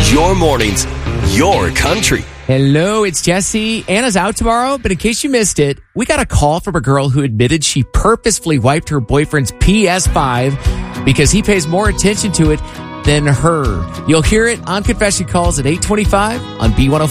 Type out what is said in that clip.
Your mornings, your country. Hello, it's Jesse. Anna's out tomorrow, but in case you missed it, we got a call from a girl who admitted she purposefully wiped her boyfriend's PS5 because he pays more attention to it than her. You'll hear it on Confession Calls at 8:25 on B105.